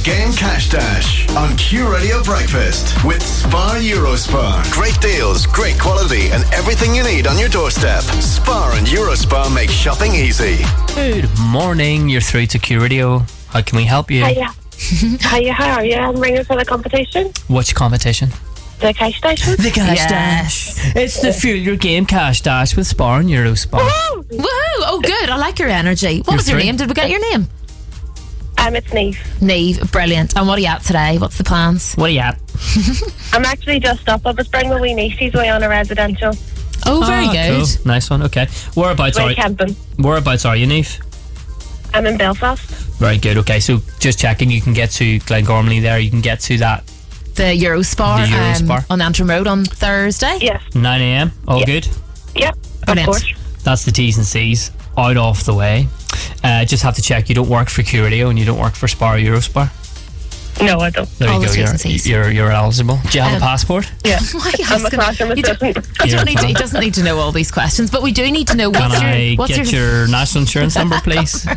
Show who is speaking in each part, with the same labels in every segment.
Speaker 1: Game Cash Dash on Q Radio Breakfast with Spar Eurospar. Great deals, great quality, and everything you need on your doorstep. Spar and Eurospar make shopping easy.
Speaker 2: Good morning. You're through to Q Radio. How can we help you?
Speaker 3: Hiya. Hiya, how are you? I'm ringing for the competition.
Speaker 2: Which competition?
Speaker 3: The Cash Dash.
Speaker 2: The Cash Dash. It's the Fuel Your Game Cash Dash with Spar and Eurospar.
Speaker 3: Woohoo!
Speaker 4: Oh, good. I like your energy. What was your name? Did we get your name?
Speaker 3: It's Neve.
Speaker 4: Neve. Brilliant. And what are you at today? What's the plans?
Speaker 2: What are you at?
Speaker 3: I'm actually just up. I was bringing my wee niece's way on a residential.
Speaker 4: Oh, very good.
Speaker 2: Cool. Nice one. Okay. Whereabouts are you, Neve?
Speaker 3: I'm in Belfast.
Speaker 2: Very good. Okay, so just checking, you can get to Glengormley there. You can get to that.
Speaker 4: The Eurospar, on Antrim Road on Thursday.
Speaker 3: Yes.
Speaker 2: 9 a.m. All good?
Speaker 3: Yep,
Speaker 4: Brilliant.
Speaker 3: of course.
Speaker 2: That's the T's and C's out of the way. Just have to check you don't work for Q Radio and you don't work for Spar or Eurospar.
Speaker 3: No, I don't.
Speaker 2: There
Speaker 4: All
Speaker 2: you
Speaker 4: the
Speaker 2: go.
Speaker 4: T's and C's.
Speaker 2: You're eligible. Do you have a passport?
Speaker 3: Yeah.
Speaker 4: Why are you
Speaker 3: I'm a
Speaker 4: asking?
Speaker 3: classroom assistant.
Speaker 4: He doesn't need to know all these questions, but we do need to know
Speaker 2: Can I
Speaker 4: what's
Speaker 2: get your national insurance number, please?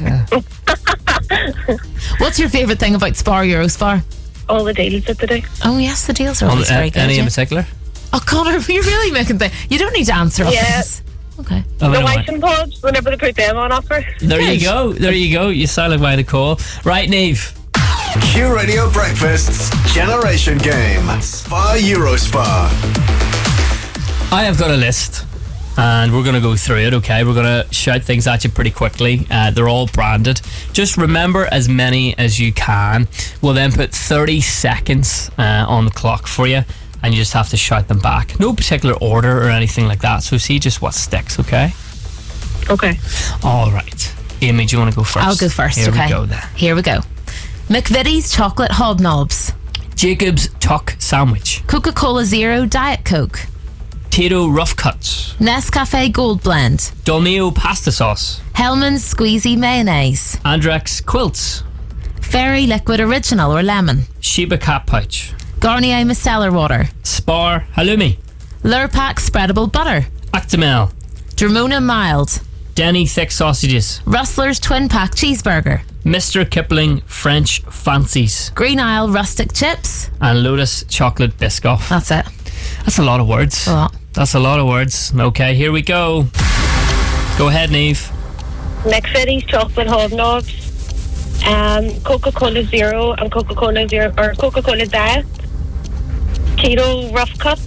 Speaker 4: what's your favourite thing about Spar Eurospar?
Speaker 3: All the deals that they do.
Speaker 4: Oh yes, the deals are always very good.
Speaker 2: Any in
Speaker 4: yeah.
Speaker 2: particular?
Speaker 4: Oh Connor, you're really making you don't need to answer all
Speaker 3: Yeah.
Speaker 4: this. Okay.
Speaker 2: Oh,
Speaker 3: The
Speaker 2: anyway.
Speaker 3: white and pods, whenever they put them on offer.
Speaker 2: There
Speaker 4: Good.
Speaker 2: you go. There you go. You sound like my Nicole. Right, Neve.
Speaker 1: Q Radio Breakfast's Generation Game. Spar Eurospar.
Speaker 2: I have got a list and we're going to go through it, okay? We're going to shout things at you pretty quickly. They're all branded. Just remember as many as you can. We'll then put 30 seconds on the clock for you and you just have to shout them back. No particular order or anything like that. So see just what sticks, okay?
Speaker 3: Okay.
Speaker 2: All right. Amy, do you want to go first?
Speaker 4: I'll go first,
Speaker 2: Here
Speaker 4: okay.
Speaker 2: we go then.
Speaker 4: Here we go. McVitie's chocolate hobnobs.
Speaker 2: Jacob's Tuck Sandwich.
Speaker 4: Coca-Cola Zero Diet Coke.
Speaker 2: Tito Rough Cuts.
Speaker 4: Nescafe Gold Blend.
Speaker 2: Dolmio Pasta Sauce.
Speaker 4: Hellman's Squeezy Mayonnaise.
Speaker 2: Andrex Quilts.
Speaker 4: Fairy Liquid Original or Lemon.
Speaker 2: Sheba Cat Pouch.
Speaker 4: Garnier Micellar Water.
Speaker 2: Spar Halloumi.
Speaker 4: Lurpak Spreadable Butter.
Speaker 2: Actimel.
Speaker 4: Dramona Mild.
Speaker 2: Denny Thick Sausages.
Speaker 4: Rustler's Twin Pack Cheeseburger.
Speaker 2: Mr. Kipling French Fancies.
Speaker 4: Green Isle Rustic Chips.
Speaker 2: And Lotus Chocolate Biscoff.
Speaker 4: That's it.
Speaker 2: That's a lot of words.
Speaker 4: A lot.
Speaker 2: That's a lot of words. Okay, here we go. Go ahead, Neve.
Speaker 3: McVitie's chocolate hobnobs. Coca-Cola Zero and Coca-Cola Zero or Coca-Cola Diet. Tito Rough Cuts.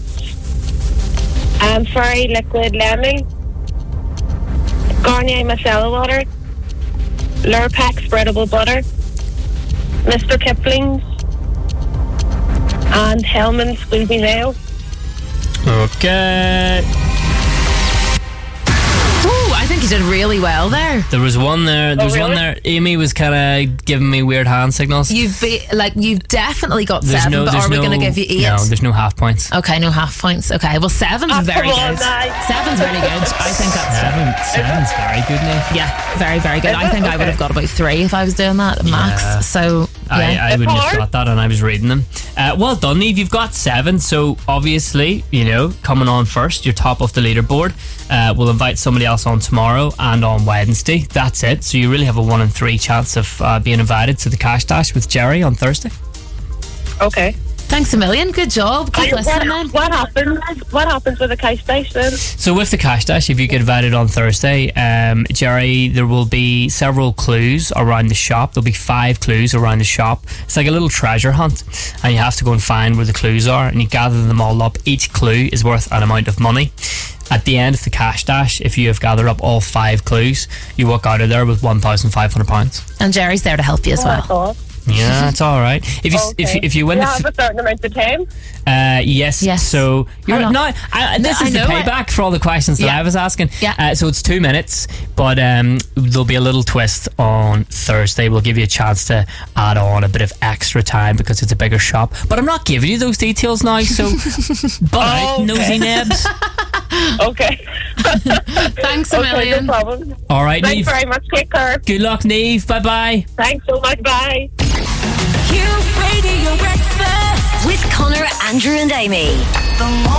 Speaker 3: Fairy Liquid Lemon. Garnier Micellar Water. Lurpak Spreadable Butter. Mr. Kipling's. And Hellman's Squeezy Mayo.
Speaker 2: Okay.
Speaker 4: Ooh, I think you did really well there.
Speaker 2: There was one there. There was one
Speaker 3: really?
Speaker 2: there. Amy was kind of giving me weird hand signals.
Speaker 4: You've definitely got 7, but are we going to give you 8?
Speaker 2: No, there's no half points.
Speaker 4: Okay, no half points. Okay, well 7's very
Speaker 3: come on,
Speaker 4: good.
Speaker 3: guys.
Speaker 4: 7's really good. I think that's
Speaker 2: Seven's very good, Neve.
Speaker 4: yeah, very very good. I think I would have got about 3 if I was doing that max.
Speaker 2: Yeah.
Speaker 4: So yeah.
Speaker 2: I wouldn't have
Speaker 3: hard.
Speaker 2: got that, and I was reading them. Well done, Neve. You've got 7, so obviously, coming on first, you're top of the leaderboard. We'll invite somebody else on tomorrow and on Wednesday. That's it. So you really have a 1 in 3 chance of being invited to the Cash Dash with Jerry on Thursday.
Speaker 3: Okay.
Speaker 4: Thanks a million. Good job. Keep listening then.
Speaker 3: What happens with the Cash Dash then?
Speaker 2: So with the Cash Dash, if you get invited on Thursday, Jerry, there will be several clues around the shop. There'll be 5 clues around the shop. It's like a little treasure hunt, and you have to go and find where the clues are, and you gather them all up. Each clue is worth an amount of money. At the end of the Cash Dash, if you have gathered up all 5 clues, you walk out of there with £1,500.
Speaker 4: And Jerry's there to help you as well.
Speaker 3: Oh,
Speaker 2: Yeah, it's all right. If you win
Speaker 3: you
Speaker 2: the
Speaker 3: have a certain amount of time.
Speaker 2: yes.
Speaker 4: Yes.
Speaker 2: So you're
Speaker 4: I know.
Speaker 2: no. This is the
Speaker 4: know
Speaker 2: payback for all the questions that
Speaker 4: Yeah.
Speaker 2: I was asking.
Speaker 4: Yeah.
Speaker 2: So it's 2 minutes, but there'll be a little twist on Thursday. We'll give you a chance to add on a bit of extra time because it's a bigger shop. But I'm not giving you those details now. So, but nosy nebs.
Speaker 3: Okay.
Speaker 4: Thanks a
Speaker 3: Okay,
Speaker 4: million.
Speaker 3: no problem.
Speaker 2: All right,
Speaker 3: Thanks
Speaker 2: Neve.
Speaker 3: very much. Take care.
Speaker 2: Good luck, Neve. Bye bye.
Speaker 3: Thanks so much. Bye.
Speaker 5: Q Radio Breakfast with Connor, Andrew, and Amy.